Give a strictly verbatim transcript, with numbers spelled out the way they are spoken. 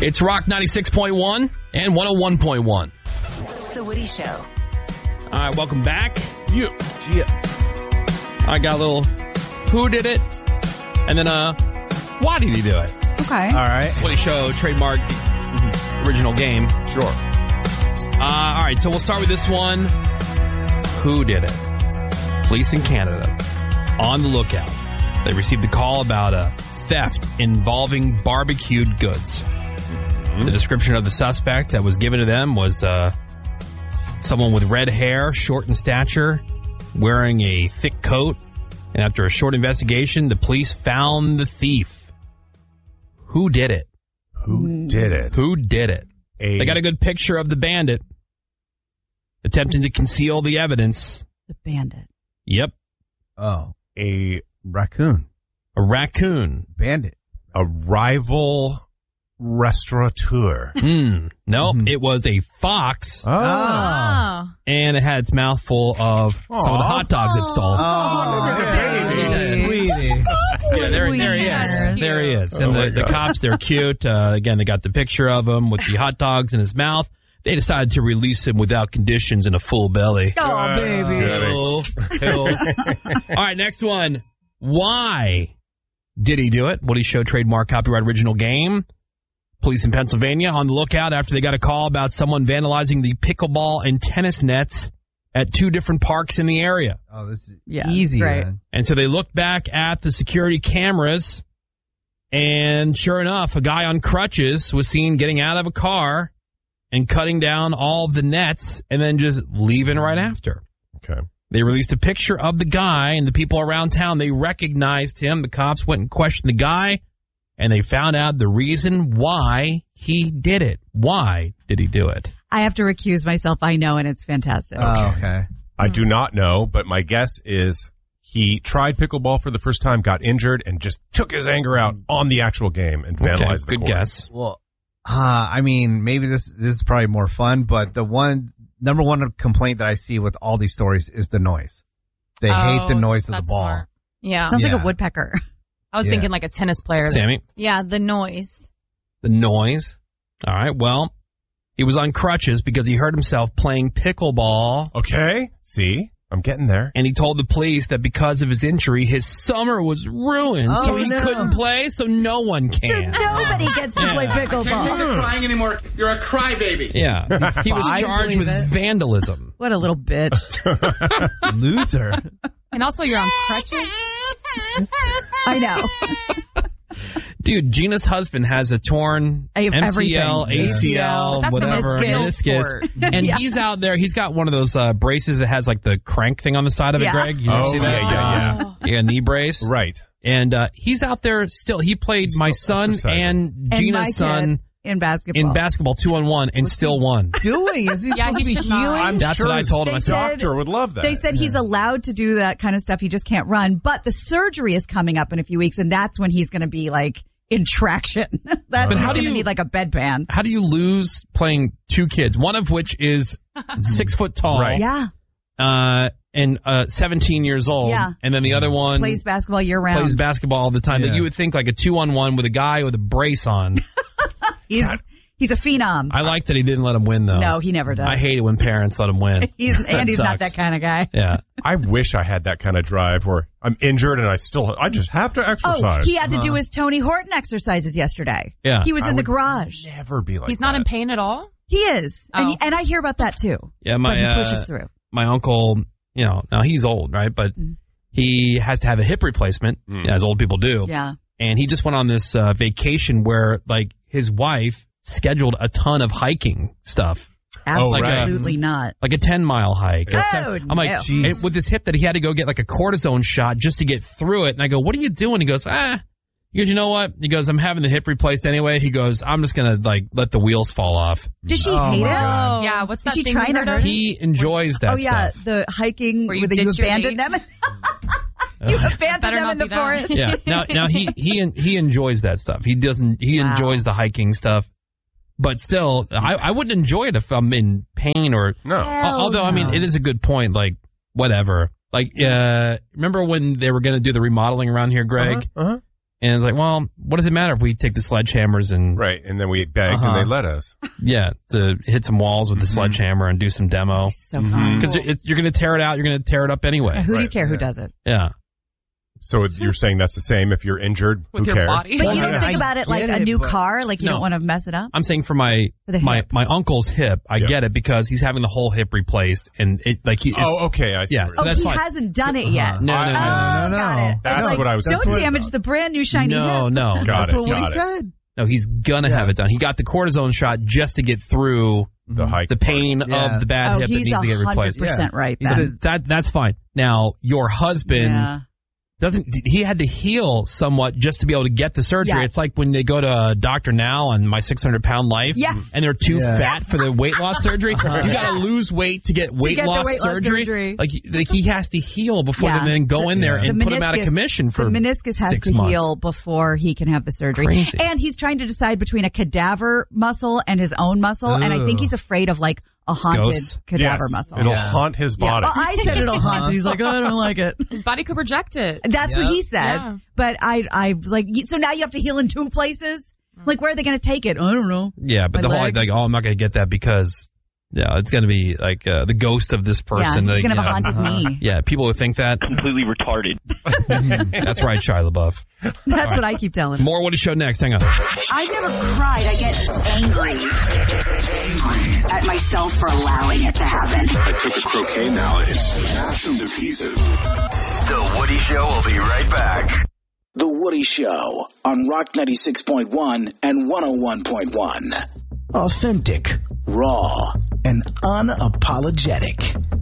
It's Rock ninety-six point one and one oh one point one. The Woody Show. All right, welcome back. Yeah. yeah. I got a little who did it, and then uh, why did he do it? Okay. All right. Woody Show, trademark original game. Sure. Uh, all right, so we'll start with this one. Who did it? Police in Canada on the lookout. They received a call about a theft involving barbecued goods. Mm-hmm. The description of the suspect that was given to them was uh, someone with red hair, short in stature, wearing a thick coat. And after a short investigation, the police found the thief. Who did it? Who did it? Who did it? A- They got a good picture of the bandit attempting to conceal the evidence. The bandit. Yep. Oh, a raccoon. A raccoon. Bandit. A rival restaurateur. Hmm. Nope. Mhm. It was a fox, Oh. Oh. and it had its mouth full of some of the hot dogs it stole. Oh, baby. sweetie. Yeah, there, there he Sweetheart. is. There he is. Oh And my the, the God. cops, they're cute. Uh, again, they got the picture of him with the hot dogs in his mouth. They decided to release him without conditions in a full belly. Oh, baby. Hill, hill. All right, next one. Why did he do it? Woody Show trademark copyright original game. Police in Pennsylvania on the lookout after they got a call about someone vandalizing the pickleball and tennis nets at two different parks in the area. Oh, this is Yeah, easy, great. man. And so they looked back at the security cameras, and sure enough, a guy on crutches was seen getting out of a car and cutting down all the nets and then just leaving right after. Okay. They released a picture of the guy, and the people around town, they recognized him. The cops went and questioned the guy, and they found out the reason why he did it. Why did he do it? I have to recuse myself. I know, and it's fantastic. Oh, okay. I do not know, but my guess is he tried pickleball for the first time, got injured, and just took his anger out on the actual game and vandalized Okay, the good court. guess. Well, uh, I mean, maybe this this is probably more fun, but the one number one complaint that I see with all these stories is the noise. They hate the noise of the that's ball. smart. Yeah. Sounds like Yeah. a woodpecker. I was Yeah. thinking like a tennis player. that- Sammy, Yeah, the noise. the noise. All right, well, he was on crutches because he hurt himself playing pickleball. Okay, see? I'm getting there. And he told the police that because of his injury, his summer was ruined. Oh, so he no. couldn't play, so no one So can. nobody gets to play Yeah. pickleball. You're not crying anymore. You're a crybaby. Yeah. He was I charged with believe it. vandalism. What a little bitch. Loser. And also you're on crutches. I know. Dude, Gina's husband has a torn I have M C L, everything. A C L, That's whatever, meniscus. meniscus. And Yeah. he's out there. He's got one of those uh, braces that has like the crank thing on the side of it, Yeah. Greg. You ever Oh, see that? yeah, yeah, Oh. Yeah, knee brace. Right. And uh, he's out there still. He played my son exercising. and And Gina's my son kid in basketball. in basketball two on one and still won. Doing? Is he Yeah, supposed he to be should not. healing? I'm That's sure what I his told him. I They said, said- doctor would love that. They said he's allowed to do that kind of stuff. He just can't run. But the surgery is coming up in a few weeks, and that's when he's going to be like in traction. That's But how do going to you- need like a bedpan. how do you lose playing two kids, one of which is six foot tall, Right. Yeah, uh, and uh, seventeen years old, Yeah. and then the other one plays basketball year round. plays basketball all the time. Yeah. That you would think like a two on one with a guy with a brace on. he's he's a phenom. I like that he didn't let him win though. No, he never does. I hate it when parents let him win. He's That and he's not sucks. that kind of guy. Yeah. I wish I had that kind of drive where I'm injured and I still, I just have to Oh, exercise. he had to do his Tony Horton exercises yesterday. Yeah. He was I in the would garage. Never be like He's not that. in pain at all? He is, and, Oh. he, and I hear about that too. Yeah, my but he pushes uh, through. my uncle, you know, now he's old, right? But Mhm. he has to have a hip replacement, Mm. as old people do. Yeah, And he just went on this uh, vacation where, like, his wife scheduled a ton of hiking stuff, Oh, right. absolutely not. like a ten mile hike. Oh, A seven- I'm like, no. and with his hip that he had to go get like a cortisone shot just to get through it. And I go, what are you doing? He goes, ah. He goes, you know what? He goes, I'm having the hip replaced anyway. He goes, I'm just gonna like let the wheels fall off. Does she Oh, hate my it? God. Yeah, what's Is that she thing trying you to heard hurt of? He enjoys that Oh yeah, stuff. the hiking Where you where you ditch your abandoned mate? them. You abandoned Better them not in the be that. forest. Yeah. Now, now he he he enjoys that stuff. He doesn't. He Wow. enjoys the hiking stuff. But still, I, I wouldn't enjoy it if I'm in pain or. No. Hell Although, I mean, no. it is a good point. Like, whatever. Like, uh, remember when they were going to do the remodeling around here, Greg? Uh-huh. And it's like, well, what does it matter if we take the sledgehammers and Right, and then we begged Uh-huh. and they let us. yeah, to hit some walls with the sledgehammer and do some demo So fun. because you're going to tear it out. You're going to tear it up anyway. Who do you Right, care who yeah. does it? Yeah. So you're saying that's the same if you're injured? With who your cares? body. But Well, you don't I- think I about it like get a it, new but- car, like you No. don't want to mess it up. I'm saying for my For the my hip. my uncle's hip, I Yeah. get it because he's having the whole hip replaced, and it like he. It's, Oh, okay. I see. Yeah, what so Oh, you're that's he fine. hasn't done it yet. no, no, no, no, Oh, no, no. got it. That's Like, what I was Don't thinking damage about. the brand new shiny no, hip. no, Got That's it. what got he it. said. no. He's gonna have it done. He got the cortisone shot just to get through The hike. the pain Yeah. of the bad Oh, hip that he's needs to get a hundred replaced. percent Yeah. right. He's Then. a- that that's fine. Now your husband. Yeah. Doesn't he had to heal somewhat just to be able to get the surgery? Yeah. It's like when they go to uh, Doctor Now on My six hundred Pound Life, Yeah. and they're too Yeah. fat for the weight loss surgery. You got to Yeah. lose weight to get weight, get the loss, weight loss surgery. surgery. Like, like he has to heal before Yeah. they then go in there The and put him out of meniscus- commission for the meniscus has six to months. heal before he can have the surgery. Crazy. And he's trying to decide between a cadaver muscle and his own muscle, and I think Ugh. he's afraid of like a haunted Ghosts? cadaver Yes, muscle. It'll Yeah. haunt his Yeah. body. Well, I said it'll haunt. He's like, oh, I don't like it. His body could reject it. That's what Yep. he said. Yeah. But I, I was like, y- so now you have to heal in two places. Like, where are they going to take it? I don't know. Yeah, but My the whole leg. like, oh, I'm not going to get that because yeah, it's going to be like uh, the ghost of this Yeah, person. he's like, going to have a you know. haunted knee. Yeah, people who think that. completely retarded. That's right, Shia LaBeouf. That's what I keep telling him. More Woody Show next. Hang on. I've never cried. I get angry at myself for allowing it to happen. I took a croquet mallet and smashed them to pieces. The Woody Show will be right back. The Woody Show on Rock ninety-six point one and one oh one point one. Authentic, raw, and unapologetic.